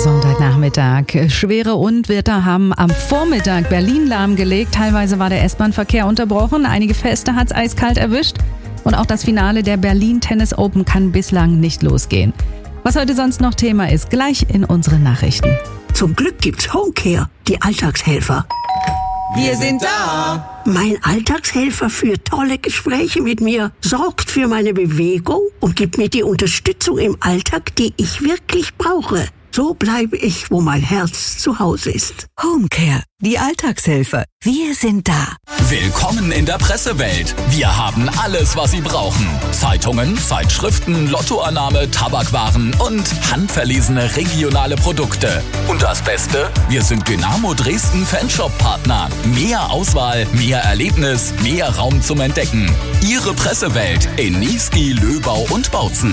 Sonntagnachmittag. Schwere Unwetter haben am Vormittag Berlin lahmgelegt. Teilweise war der S-Bahn-Verkehr unterbrochen. Einige Feste hat's eiskalt erwischt. Und auch das Finale der Berlin Tennis Open kann bislang nicht losgehen. Was heute sonst noch Thema ist, gleich in unseren Nachrichten. Zum Glück gibt's Homecare, die Alltagshelfer. Wir sind da! Mein Alltagshelfer führt tolle Gespräche mit mir, sorgt für meine Bewegung und gibt mir die Unterstützung im Alltag, die ich wirklich brauche. So bleibe ich, wo mein Herz zu Hause ist. Homecare, die Alltagshelfer. Wir sind da. Willkommen in der Pressewelt. Wir haben alles, was Sie brauchen. Zeitungen, Zeitschriften, Lottoannahme, Tabakwaren und handverlesene regionale Produkte. Und das Beste? Wir sind Dynamo Dresden Fanshop-Partner. Mehr Auswahl, mehr Erlebnis, mehr Raum zum Entdecken. Ihre Pressewelt in Niesky, Löbau und Bautzen.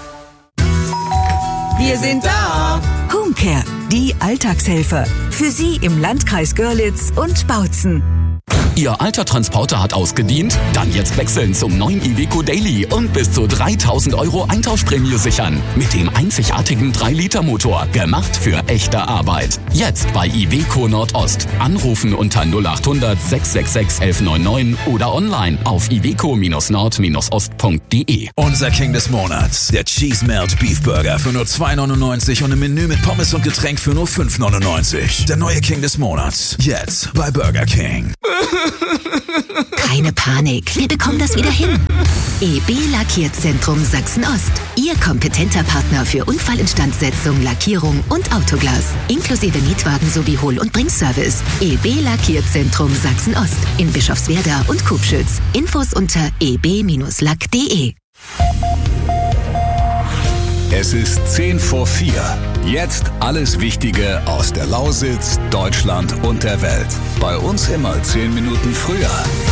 Wir sind da! Homecare, die Alltagshelfer. Für Sie im Landkreis Görlitz und Bautzen. Ihr alter Transporter hat ausgedient? Dann jetzt wechseln zum neuen Iveco Daily und bis zu 3.000 € Eintauschprämie sichern. Mit dem einzigartigen 3-Liter-Motor. Gemacht für echte Arbeit. Jetzt bei Iveco Nordost. Anrufen unter 0800 666 1199 oder online auf iveco-nord-ost.de. Unser King des Monats. Der Cheese Melt Beef Burger für nur 2,99 € und im Menü mit Pommes und Getränk für nur 5,99 €. Der neue King des Monats. Jetzt bei Burger King. Keine Panik, wir bekommen das wieder hin. EB Lackierzentrum Sachsen-Ost. Ihr kompetenter Partner für Unfallinstandsetzung, Lackierung und Autoglas. Inklusive Mietwagen sowie Hol- und Bringservice. EB Lackierzentrum Sachsen-Ost. In Bischofswerda und Kubschütz. Infos unter eb-lack.de. Es ist 3:10. Jetzt alles Wichtige aus der Lausitz, Deutschland und der Welt. Bei uns immer 10 Minuten früher.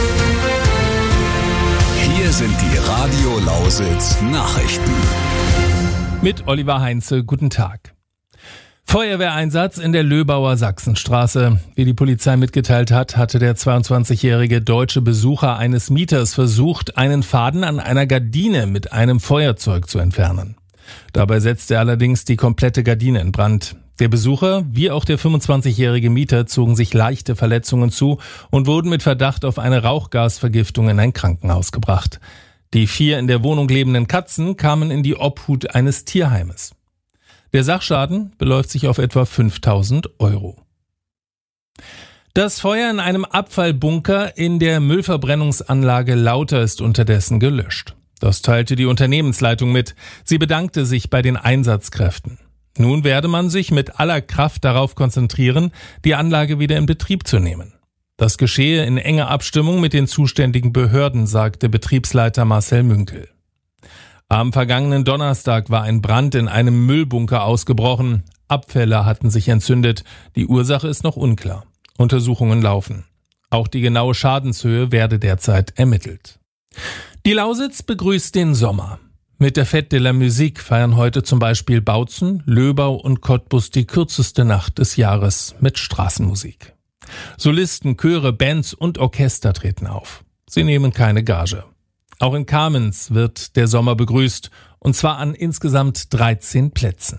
Hier sind die Radio Lausitz Nachrichten. Mit Oliver Heinze, guten Tag. Feuerwehreinsatz in der Löbauer Sachsenstraße. Wie die Polizei mitgeteilt hat, hatte der 22-jährige deutsche Besucher eines Mieters versucht, einen Faden an einer Gardine mit einem Feuerzeug zu entfernen. Dabei setzte er allerdings die komplette Gardine in Brand. Der Besucher, wie auch der 25-jährige Mieter, zogen sich leichte Verletzungen zu und wurden mit Verdacht auf eine Rauchgasvergiftung in ein Krankenhaus gebracht. Die 4 in der Wohnung lebenden Katzen kamen in die Obhut eines Tierheimes. Der Sachschaden beläuft sich auf etwa 5.000 €. Das Feuer in einem Abfallbunker in der Müllverbrennungsanlage Lauter ist unterdessen gelöscht. Das teilte die Unternehmensleitung mit. Sie bedankte sich bei den Einsatzkräften. Nun werde man sich mit aller Kraft darauf konzentrieren, die Anlage wieder in Betrieb zu nehmen. Das geschehe in enger Abstimmung mit den zuständigen Behörden, sagte Betriebsleiter Marcel Münkel. Am vergangenen Donnerstag war ein Brand in einem Müllbunker ausgebrochen. Abfälle hatten sich entzündet. Die Ursache ist noch unklar. Untersuchungen laufen. Auch die genaue Schadenshöhe werde derzeit ermittelt. Die Lausitz begrüßt den Sommer. Mit der Fête de la Musique feiern heute zum Beispiel Bautzen, Löbau und Cottbus die kürzeste Nacht des Jahres mit Straßenmusik. Solisten, Chöre, Bands und Orchester treten auf. Sie nehmen keine Gage. Auch in Kamenz wird der Sommer begrüßt, und zwar an insgesamt 13 Plätzen.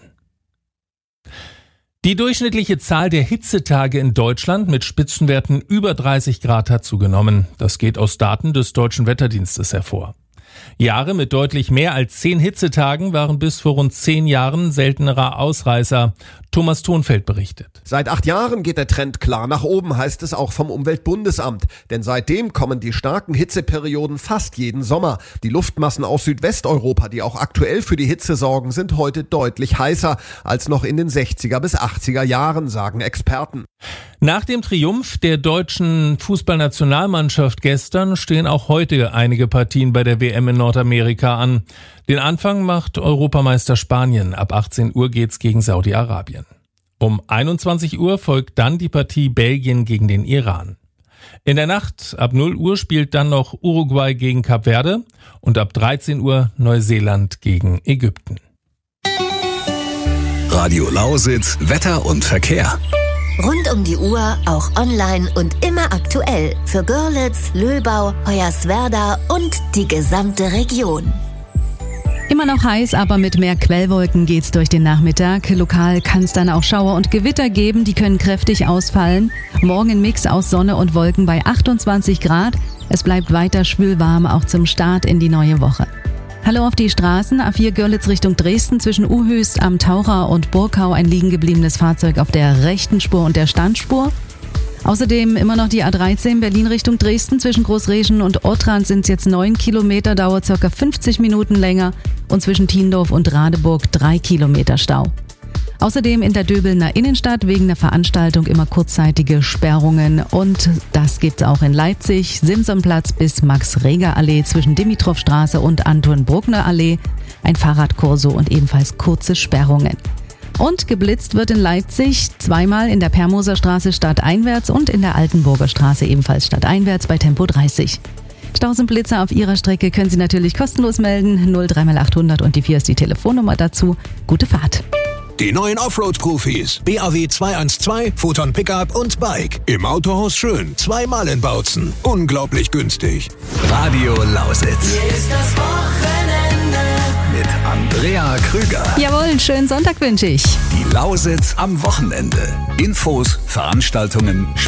Die durchschnittliche Zahl der Hitzetage in Deutschland mit Spitzenwerten über 30 Grad hat zugenommen. Das geht aus Daten des Deutschen Wetterdienstes hervor. Jahre mit deutlich mehr als 10 Hitzetagen waren bis vor rund 10 Jahren seltenerer Ausreißer. Thomas Thonfeld berichtet. Seit 8 Jahren geht der Trend klar nach oben, heißt es auch vom Umweltbundesamt. Denn seitdem kommen die starken Hitzeperioden fast jeden Sommer. Die Luftmassen aus Südwesteuropa, die auch aktuell für die Hitze sorgen, sind heute deutlich heißer als noch in den 60er bis 80er Jahren, sagen Experten. Nach dem Triumph der deutschen Fußballnationalmannschaft gestern stehen auch heute einige Partien bei der WM in Nordamerika an. Den Anfang macht Europameister Spanien. Ab 18 Uhr geht's gegen Saudi-Arabien. Um 21 Uhr folgt dann die Partie Belgien gegen den Iran. In der Nacht ab 0 Uhr spielt dann noch Uruguay gegen Kap Verde und ab 13 Uhr Neuseeland gegen Ägypten. Radio Lausitz, Wetter und Verkehr. Rund um die Uhr, auch online und immer aktuell für Görlitz, Löbau, Hoyerswerda und die gesamte Region. Immer noch heiß, aber mit mehr Quellwolken geht's durch den Nachmittag. Lokal kann es dann auch Schauer und Gewitter geben, die können kräftig ausfallen. Morgen ein Mix aus Sonne und Wolken bei 28 Grad. Es bleibt weiter schwülwarm, auch zum Start in die neue Woche. Hallo auf die Straßen. A4 Görlitz Richtung Dresden zwischen Uhöst am Taucher und Burkau ein liegen gebliebenes Fahrzeug auf der rechten Spur und der Standspur. Außerdem immer noch die A13 Berlin Richtung Dresden zwischen Großreschen und Ottrand sind es jetzt 9 Kilometer, dauert ca. 50 Minuten länger und zwischen Tiendorf und Radeburg 3 Kilometer Stau. Außerdem in der Döbelner Innenstadt wegen der Veranstaltung immer kurzzeitige Sperrungen und das gibt's auch in Leipzig, Simsonplatz bis Max-Reger-Allee zwischen Dimitrovstraße und Anton-Bruckner-Allee, ein Fahrradkorso und ebenfalls kurze Sperrungen. Und geblitzt wird in Leipzig zweimal in der Permoser Straße stadteinwärts und in der Altenburger Straße ebenfalls stadteinwärts bei Tempo 30. Staus und Blitzer auf Ihrer Strecke können Sie natürlich kostenlos melden. 03800 und die 4 ist die Telefonnummer dazu. Gute Fahrt. Die neuen Offroad-Profis. BAW 212, Photon Pickup und Bike. Im Autohaus Schön. 2-mal in Bautzen. Unglaublich günstig. Radio Lausitz. Hier ist das Wochenende. Mit Andrea Krüger. Jawohl, einen schönen Sonntag wünsche ich. Die Lausitz am Wochenende. Infos, Veranstaltungen,